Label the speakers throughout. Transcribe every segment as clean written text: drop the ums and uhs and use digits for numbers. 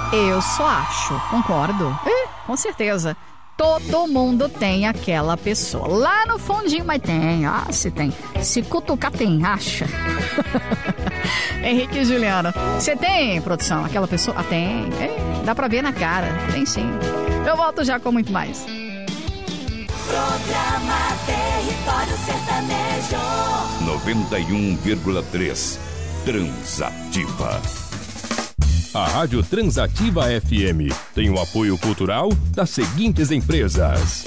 Speaker 1: Eu só acho, concordo. Com certeza. Todo mundo tem aquela pessoa. Lá no fundinho, mas tem. Se tem. Se cutucar, tem. Acha. Henrique e Juliana. Você tem, produção, aquela pessoa? Tem. Dá pra ver na cara. Tem sim. Eu volto já com muito mais.
Speaker 2: Programa Território Sertanejo
Speaker 3: 91,3 Transativa.
Speaker 4: A Rádio Transativa FM tem o apoio cultural das seguintes empresas.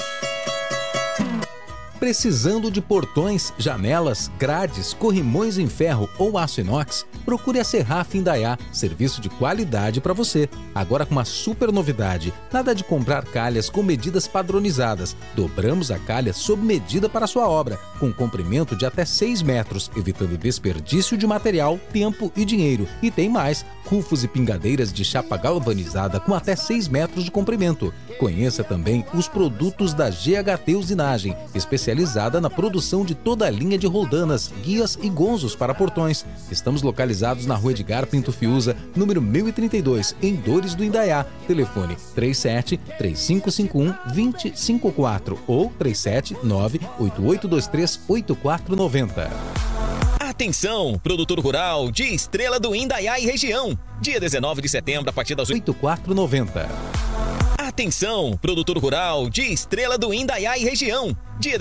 Speaker 5: Precisando de portões, janelas, grades, corrimões em ferro ou aço inox? Procure a Serraf Indaiá, serviço de qualidade para você. Agora com uma super novidade, nada de comprar calhas com medidas padronizadas. Dobramos a calha sob medida para a sua obra, com comprimento de até 6 metros, evitando desperdício de material, tempo e dinheiro. E tem mais, rufos e pingadeiras de chapa galvanizada com até 6 metros de comprimento. Conheça também os produtos da GHT Usinagem, especializada na produção de toda a linha de roldanas, guias e gonzos para portões. Estamos localizados na Rua Edgar Pinto Fiuza, número 1032, em Dores do Indaiá. Telefone 37-3551-2054 ou 379-8823-8490.
Speaker 6: Atenção, produtor rural de Estrela do Indaiá e região. Dia 19 de setembro, a partir das
Speaker 5: 8490.
Speaker 6: Atenção, produtor rural de Estrela do Indaiá e região. Dia